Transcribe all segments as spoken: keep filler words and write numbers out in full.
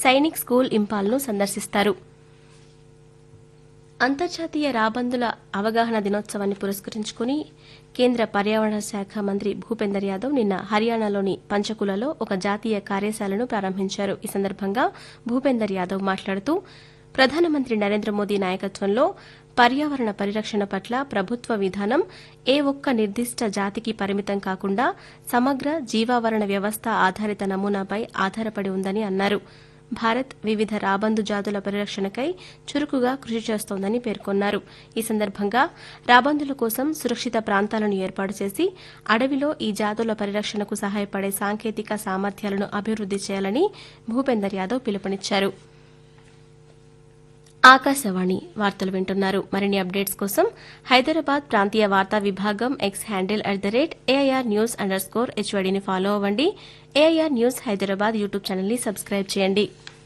Sainik school ఇంపాల్ను సందర్శిస్తారు. అంతర్జాతీయ రాబందుల అవగాహన దినోత్సవాన్ని పురస్కరించుకుని కేంద్ర పర్యావరణ శాఖ మంత్రి భూపేందర్ యాదవ్ నిన్న హర్యానాలోని పంచకులలో ఒక జాతీయ కార్యశాలను ప్రారంభించారు. ఈ సందర్భంగా భూపేందర్ యాదవ్ మాట్లాడుతూ ప్రధానమంత్రి నరేంద్ర మోదీ నాయకత్వంలో పర్యావరణ పరిరక్షణ పట్ల ప్రభుత్వ విధానం ఏ ఒక్క నిర్దిష్ట జాతికి పరిమితం కాకుండా సమగ్ర జీవావరణ వ్యవస్థ ఆధారిత నమూనాపై ఆధారపడి ఉందని అన్నారు. భారత్ వివిధ రాబందు జాతుల పరిరక్షణకై చురుకుగా కృషి చేస్తోందని పేర్కొన్నారు. ఈ సందర్భంగా రాబందుల కోసం సురక్షిత ప్రాంతాలను ఏర్పాటు చేసి అడవిలో ఈ జాతుల పరిరక్షణకు సహాయపడే సాంకేతిక సామర్థ్యాలను అభివృద్ది చేయాలని భూపేందర్ యాదవ్ పిలుపునిచ్చారు. ఆకాశవాణి వార్తలు వింటున్నారు. మరిన్ని అప్డేట్స్ కోసం హైదరాబాద్ ప్రాంతీయ వార్తా విభాగం X handle at the rate AIR news under score హెచ్వైడీని follow అవ్వండి. ఏఐఆర్ న్యూస్ హైదరాబాద్ యూట్యూబ్ ఛానల్ని సబ్స్క్రైబ్ చేయండి.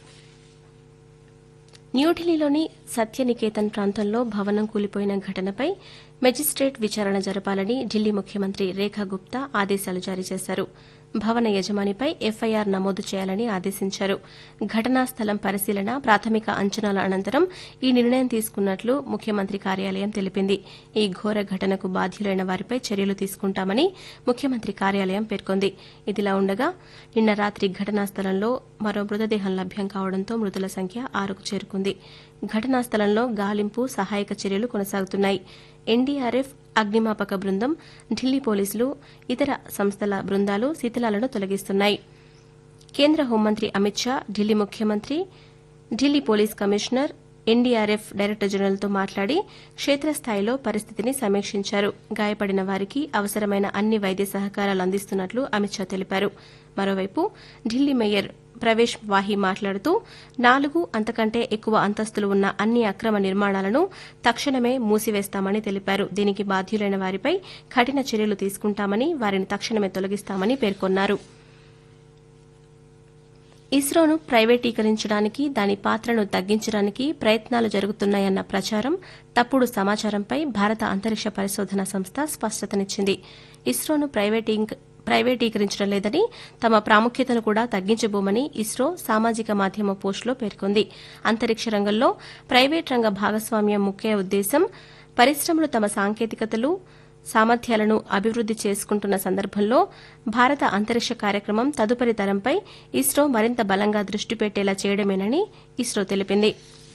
న్యూఢిల్లీలోని సత్యనికేతన్ ప్రాంతంలో భవనం కూలిపోయిన ఘటనపై మెజిస్టేట్ విచారణ జరపాలని ఢిల్లీ ముఖ్యమంత్రి రేఖా గుప్తా ఆదేశాలు జారీ చేశారు. భవన యజమానిపై ఎఫ్ఐఆర్ నమోదు చేయాలని ఆదేశించారు. ఘటనా స్థలం పరిశీలన, ప్రాథమిక అంచనాల అనంతరం ఈ నిర్ణయం తీసుకున్నట్లు ముఖ్యమంత్రి కార్యాలయం తెలిపింది. ఈ ఘోర ఘటనకు బాధ్యులైన వారిపై చర్యలు తీసుకుంటామని ముఖ్యమంత్రి కార్యాలయం పేర్కొంది. ఇదిలా ఉండగా నిన్న రాత్రి ఘటనా స్థలంలో మరో మృతదేహం లభ్యం కావడంతో మృతుల సంఖ్య ఆరుకు చేరుకుంది. ఘటనా స్థలంలో గాలింపు, సహాయక చర్యలు కొనసాగుతున్నాయి. ఎన్డీఆర్ఎఫ్, అగ్నిమాపక బృందం, ఢిల్లీ పోలీసులు, ఇతర సంస్థల బృందాలు శిథిలాలను తొలగిస్తున్నాయి. కేంద్ర హోంమంత్రి అమిత్ షా ఢిల్లీ ముఖ్యమంత్రి, Delhi police commissioner, NDRF director జనరల్తో మాట్లాడి క్షేత్రస్థాయిలో పరిస్థితిని సమీక్షించారు. గాయపడిన వారికి అవసరమైన అన్ని వైద్య సహకారాలు అందిస్తున్నట్లు అమిత్ షా తెలిపారు. మరోవైపు ఢిల్లీ మేయర్ ప్రవేశ్ వాహి మాట్లాడుతూ నాలుగు అంతకంటే ఎక్కువ అంతస్తులు ఉన్న అన్ని అక్రమ నిర్మాణాలను తక్షణమే మూసివేస్తామని తెలిపారు. దీనికి బాధ్యులైన వారిపై కఠిన చర్యలు తీసుకుంటామని, వారిని తక్షణమే తొలగిస్తామని పేర్కొన్నారు. ఇస్రోను ప్రైవేటీకరించడానికి, దాని పాత్రను తగ్గించడానికి ప్రయత్నాలు జరుగుతున్నాయన్న ప్రచారం, తప్పుడు సమాచారంపై భారత అంతరిక్ష పరిశోధన సంస్థ స్పష్టతనిచ్చింది. ఇస్రోను ప్రైవేటీకరించడం లేదని, తమ ప్రాముఖ్యతను కూడా తగ్గించబోమని ఇస్రో సామాజిక మాధ్యమ పోస్టులో పేర్కొంది. అంతరిక్ష రంగంలో ప్రైవేట్ రంగ భాగస్వామ్యం ముఖ్య ఉద్దేశం పరిశ్రమలు తమ సాంకేతికతలు, సామర్థ్యాలను అభివృద్ది చేసుకుంటున్న సందర్భంలో భారత అంతరిక్ష కార్యక్రమం తదుపరి తరంపై ఇస్రో మరింత బలంగా దృష్టి పెట్టేలా చేయడమేనని ఇస్రో తెలిపింది.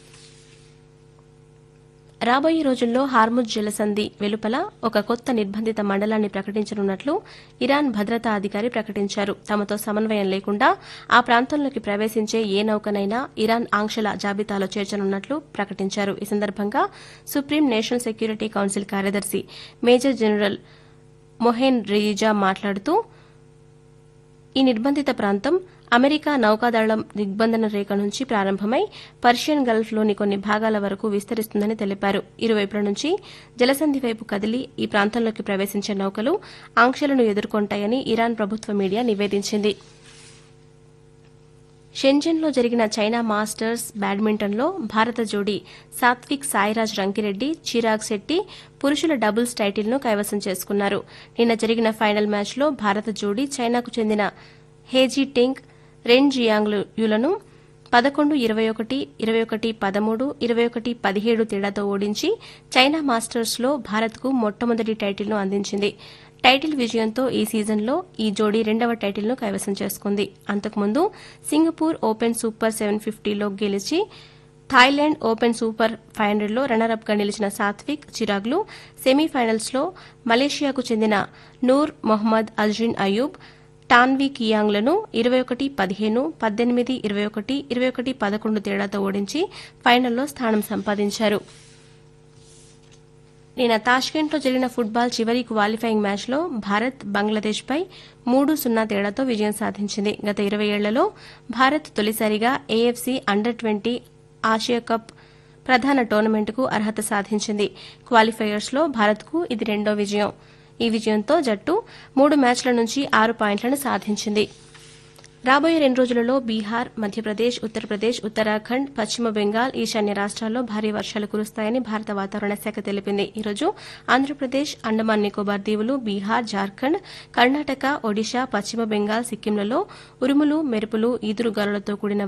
రాబోయే రోజుల్లో హార్ముజ్ జలసంధి వెలుపల ఒక కొత్త నిర్బంధిత మండలాన్ని ప్రకటించనున్నట్లు ఇరాన్ భద్రతా అధికారి ప్రకటించారు. తమతో సమన్వయం లేకుండా ఆ ప్రాంతంలోకి ప్రవేశించే ఏ నౌకనైనా ఇరాన్ ఆంక్షల జాబితాలో చేర్చనున్నట్లు ప్రకటించారు. ఈ సందర్భంగా సుప్రీం నేషనల్ సెక్యూరిటీ కౌన్సిల్ కార్యదర్శి మేజర్ జనరల్ మొహేన్ రియిజా మాట్లాడుతూ ఈ నిర్బంధిత ప్రాంతం అమెరికా నౌకాదళం దిగ్బంధన రేఖ నుంచి ప్రారంభమై పర్షియన్ గల్ఫ్లోని కొన్ని భాగాల వరకు విస్తరిస్తుందని తెలిపారు. ఇరువైపుల నుంచి జలసంధి వైపు కదిలి ఈ ప్రాంతంలోకి ప్రవేశించే నౌకలు ఆంక్షలను ఎదుర్కొంటాయని ఇరాన్ ప్రభుత్వ మీడియా నివేదించింది. షెంజన్లో జరిగిన చైనా మాస్టర్స్ బ్యాడ్మింటన్లో భారత జోడీ సాత్విక్ సాయిరాజ్ రంకిరెడ్డి, చిరాగ్ శెట్టి పురుషుల డబుల్స్ టైటిల్ను కైవసం చేసుకున్నారు. నిన్న జరిగిన ఫైనల్ మ్యాచ్లో భారత జోడీ చైనాకు చెందిన హేజీ టెంగ్, రెన్ జియాంగ్యులను పదకొండు ఇరవై ఒకటి, ఇరవై ఒకటి పదమూడు, ఇరవై ఒకటి పదిహేడు తేడాతో ఓడించి చైనా మాస్టర్స్లో భారత్కు మొట్టమొదటి టైటిల్ను అందించింది. టైటిల్ విజయంతో ఈ సీజన్లో ఈ జోడీ రెండవ టైటిల్ను కైవసం చేసుకుంది. అంతకుముందు సింగపూర్ ఓపెన్ సూపర్ సెవెన్ ఫిఫ్టీలో గెలిచి థాయిలాండ్ ఓపెన్ సూపర్ ఫైవ్ హండ్రెడ్లో రన్నరప్గా నిలిచిన సాత్విక్, చిరాగ్లు సెమీఫైనల్స్లో మలేషియాకు చెందిన నూర్ మొహమ్మద్ అజ్రిన్ అయూబ్, టాన్వీ కియాంగ్లను ఇరవై ఒకటి పదిహేను, పద్దెనిమిది ఇరవై ఒకటి, ఇరవై ఒకటి పదకొండు తేడాతో ఓడించి ఫైనల్లో స్థానం సంపాదించారు. నిన్న తాష్కెంట్లో జరిగిన ఫుట్బాల్ చివరి క్వాలిఫైయింగ్ మ్యాచ్లో భారత్ బంగ్లాదేశ్పై మూడు సున్నా తేడాతో విజయం సాధించింది. గత ఇరవై ఏళ్లలో భారత్ తొలిసారిగా AFC under twenty Asia cup ప్రధాన టోర్నమెంటుకు అర్హత సాధించింది. క్వాలిఫైయర్స్లో భారత్కు ఇది రెండో విజయం. ఈ విజయంతో జట్టు మూడు మ్యాచ్ల నుంచి ఆరు పాయింట్లను సాధించింది. రాబోయే రెండు రోజులలో బీహార్, మధ్యప్రదేశ్, ఉత్తరప్రదేశ్, ఉత్తరాఖండ్, పశ్చిమ బెంగాల్, ఈశాన్య రాష్ట్రాల్లో భారీ వర్షాలు కురుస్తాయని భారత వాతావరణ శాఖ తెలిపింది. ఈ రోజు ఆంధ్రప్రదేశ్, అండమాన్ నికోబార్ దీవులు, బీహార్, జార్ఖండ్, కర్ణాటక, ఒడిశా, పశ్చిమ బెంగాల్, సిక్కింలలో ఉరుములు, మెరుపులు, ఈదురుగాలులతో కూడిన